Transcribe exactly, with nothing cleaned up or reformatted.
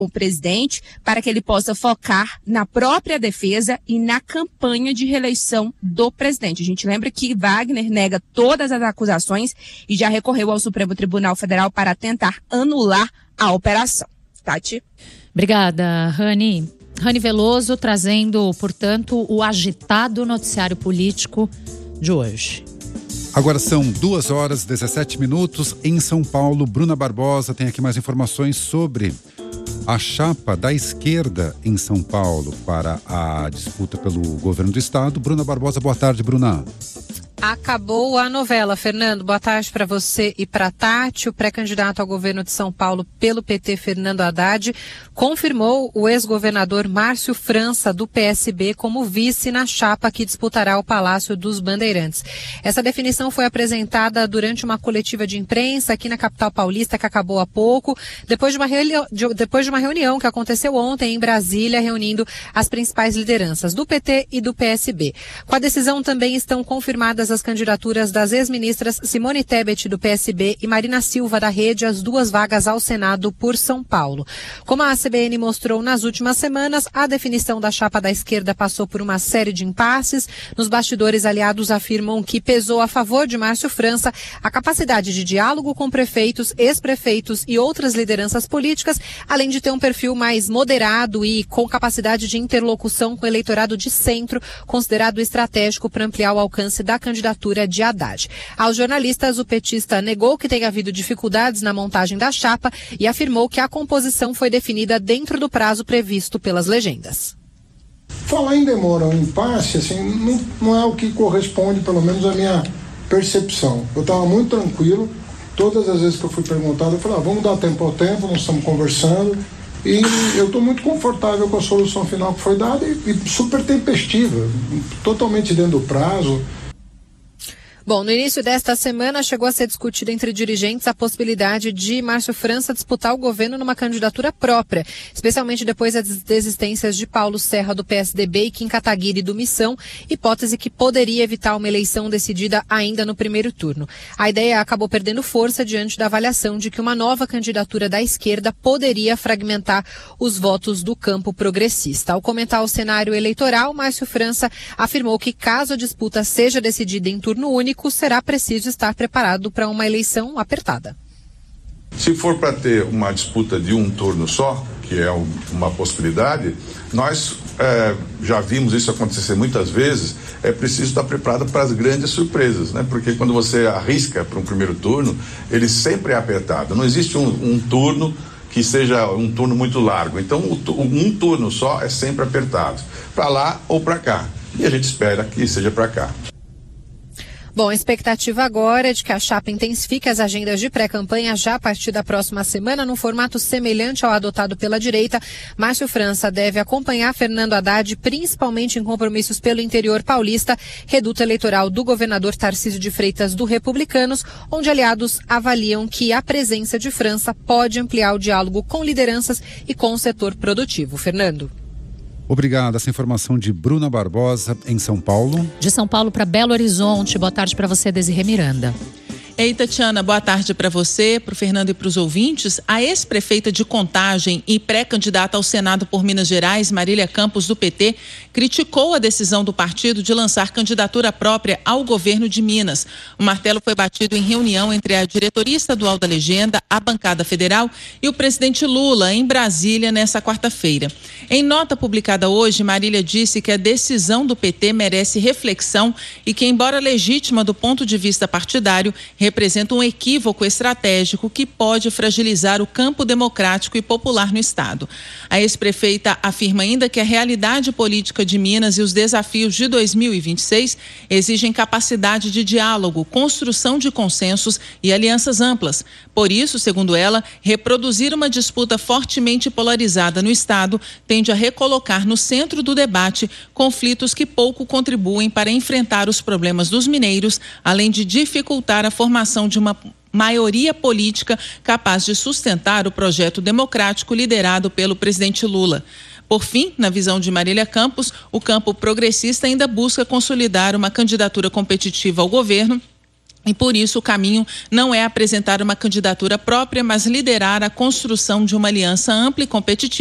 o presidente para que ele possa focar na própria defesa e na campanha de reeleição do presidente. A gente lembra que Wagner nega todas as acusações e já recorreu ao Supremo Tribunal Federal para tentar anular a operação. Tati? Obrigada, Rani. Rani Veloso trazendo, portanto, o agitado noticiário político de hoje. Agora são duas horas e dezessete minutos em São Paulo. Bruna Barbosa tem aqui mais informações sobre a chapa da esquerda em São Paulo para a disputa pelo governo do estado. Bruna Barbosa, boa tarde, Bruna. Acabou a novela, Fernando. Boa tarde para você e para Tati. O pré-candidato ao governo de São Paulo pelo P T, Fernando Haddad, confirmou o ex-governador Márcio França, do P S B, como vice na chapa que disputará o Palácio dos Bandeirantes. Essa definição foi apresentada durante uma coletiva de imprensa aqui na capital paulista, que acabou há pouco, depois de uma, reuni- de, depois de uma reunião que aconteceu ontem em Brasília, reunindo as principais lideranças do P T e do P S B. Com a decisão também estão confirmadas as candidaturas das ex-ministras Simone Tebet, do P S B, e Marina Silva, da Rede, as duas vagas ao Senado por São Paulo. Como a C B N mostrou nas últimas semanas, a definição da chapa da esquerda passou por uma série de impasses. Nos bastidores, aliados afirmam que pesou a favor de Márcio França a capacidade de diálogo com prefeitos, ex-prefeitos e outras lideranças políticas, além de ter um perfil mais moderado e com capacidade de interlocução com o eleitorado de centro, considerado estratégico para ampliar o alcance da candidatura de Haddad. Aos jornalistas, o petista negou que tenha havido dificuldades na montagem da chapa e afirmou que a composição foi definida dentro do prazo previsto pelas legendas. Falar em demora ou impasse, assim, não, não é o que corresponde, pelo menos, à minha percepção. Eu estava muito tranquilo, todas as vezes que eu fui perguntado, eu falei, ah, vamos dar tempo ao tempo, nós estamos conversando, e eu estou muito confortável com a solução final que foi dada e, e super tempestiva, totalmente dentro do prazo. Bom, no início desta semana chegou a ser discutida entre dirigentes a possibilidade de Márcio França disputar o governo numa candidatura própria, especialmente depois das desistências de Paulo Serra, do P S D B, e Kim Kataguiri, do Missão, hipótese que poderia evitar uma eleição decidida ainda no primeiro turno. A ideia acabou perdendo força diante da avaliação de que uma nova candidatura da esquerda poderia fragmentar os votos do campo progressista. Ao comentar o cenário eleitoral, Márcio França afirmou que caso a disputa seja decidida em turno único, será preciso estar preparado para uma eleição apertada. Se for para ter uma disputa de um turno só, que é um, uma possibilidade, nós é, já vimos isso acontecer muitas vezes, é preciso estar preparado para as grandes surpresas, né? Porque quando você arrisca para um primeiro turno, ele sempre é apertado. Não existe um, um turno que seja um turno muito largo. Então, um turno só é sempre apertado, para lá ou para cá. E a gente espera que seja para cá. Bom, a expectativa agora é de que a chapa intensifique as agendas de pré-campanha já a partir da próxima semana, num formato semelhante ao adotado pela direita. Márcio França deve acompanhar Fernando Haddad, principalmente em compromissos pelo interior paulista, reduto eleitoral do governador Tarcísio de Freitas, do Republicanos, onde aliados avaliam que a presença de França pode ampliar o diálogo com lideranças e com o setor produtivo. Fernando. Obrigado. Essa informação de Bruna Barbosa, em São Paulo. De São Paulo para Belo Horizonte. Boa tarde para você, Desirê Miranda. Ei, Tatiana, boa tarde para você, para o Fernando e para os ouvintes. A ex-prefeita de Contagem e pré-candidata ao Senado por Minas Gerais, Marília Campos, do P T, criticou a decisão do partido de lançar candidatura própria ao governo de Minas. O martelo foi batido em reunião entre a diretoria estadual da legenda, a bancada federal e o presidente Lula, em Brasília, nessa quarta-feira. Em nota publicada hoje, Marília disse que a decisão do P T merece reflexão e que, embora legítima do ponto de vista partidário, representa um equívoco estratégico que pode fragilizar o campo democrático e popular no estado. A ex-prefeita afirma ainda que a realidade política de Minas e os desafios de dois mil e vinte e seis exigem capacidade de diálogo, construção de consensos e alianças amplas. Por isso, segundo ela, reproduzir uma disputa fortemente polarizada no estado tende a recolocar no centro do debate conflitos que pouco contribuem para enfrentar os problemas dos mineiros, além de dificultar a formação de uma maioria política capaz de sustentar o projeto democrático liderado pelo presidente Lula. Por fim, na visão de Marília Campos, o campo progressista ainda busca consolidar uma candidatura competitiva ao governo E por isso o caminho não é apresentar uma candidatura própria, mas liderar a construção de uma aliança ampla e competitiva